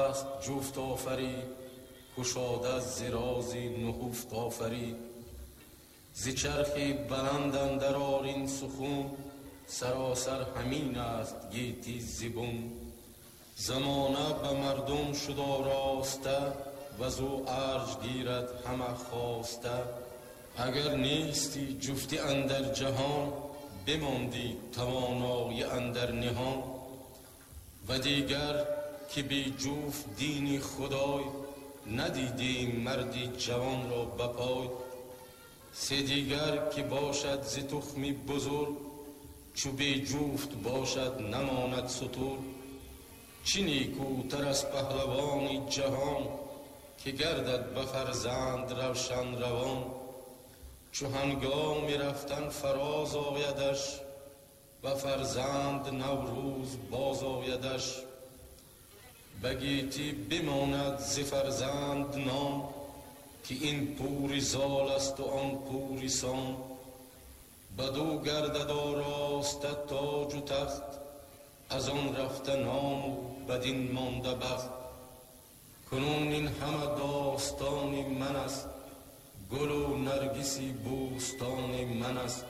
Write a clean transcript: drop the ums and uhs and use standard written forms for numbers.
است جفت آفرید، گشاده از زرازی نهفت آفرید. ز چرخی بلند اندر آرین سخون، سراسر همین است گیتی زبون. زمانه به مردم شد آراسته، وزو ارج گیرد همه خواسته. اگر نیستی جفتی اندر جهان، بماندی توانایی اندر نهان. و دیگر که بی جفت دینی خدای، ندیدیم مردی جوان را بپای. سه دیگر که باشد ز تخمی بزرگ، چو بی جفت باشد نماند ستور. چه نیکوتر از پهلوانی جهان، که گردد به فرزند روشن روان. چو هنگام رفتن فراز آیدش، و فرزند نوروز باز آیدش. بگیتی بماند ز فرزند نام، که این پوری زال است و آن پوری سام. بدو گردد آراسته تاج و تخت، از آن رفته نام و بدین مانده بخت. کنون این همه داستان من است، گل و نرگسی بوستان من است.